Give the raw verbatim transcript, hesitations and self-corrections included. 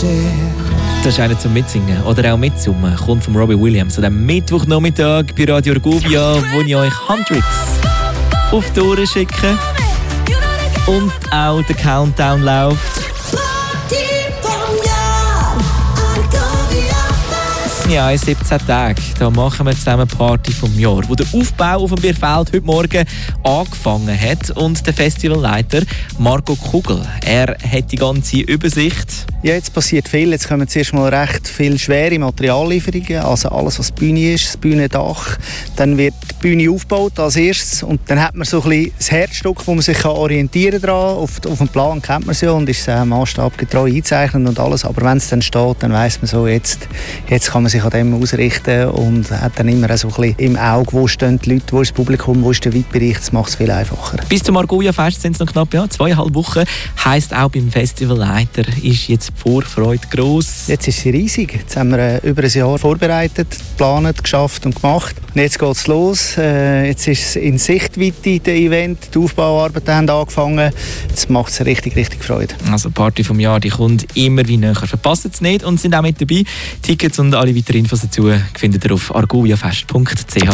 Das ist einer zum Mitsingen oder auch Mitsummen. Kommt von Robbie Williams an diesem Mittwochnachmittag bei Radio Argovia, wo ich euch Hundreds auf die Ohren schicke und auch der Countdown läuft. Ja, in siebzehn Tagen, da machen wir zusammen Party vom Jahr, wo der Aufbau auf dem Bierfeld heute Morgen angefangen hat. Und der Festivalleiter Marco Kugel, er hat die ganze Übersicht. Ja, jetzt passiert viel. Jetzt kommen zuerst mal recht viele schwere Materiallieferungen, also alles, was die Bühne ist, das Bühnendach. Dann wird die Bühne aufgebaut als erstes und dann hat man so ein bisschen das Herzstück, wo man sich orientieren kann. Auf, auf dem Plan kennt man es ja und ist äh, maßstabgetreu eingezeichnet und alles. Aber wenn es dann steht, dann weiss man so, jetzt, jetzt kann man sich an dem ausrichten und hat dann immer so ein bisschen im Auge, wo stehen die Leute, wo ist das Publikum, wo ist der Weitbereich. Das macht es viel einfacher. Bis zum Argovia-Fest sind es noch knapp ja, zweieinhalb Wochen. Heisst auch beim Festivalleiter ist jetzt die Vorfreude gross. Jetzt ist sie riesig. Jetzt haben wir äh, über ein Jahr vorbereitet, geplant, geschafft und gemacht. Und jetzt geht es los. Äh, jetzt ist es in Sichtweite, der Event. Die Aufbauarbeiten haben angefangen. Jetzt macht es richtig, richtig Freude. Also die Party vom Jahr, die kommt immer wie näher. Verpasst es nicht und sind auch mit dabei. Tickets und alle weiteren Infos dazu findet ihr auf argoviafest punkt c h.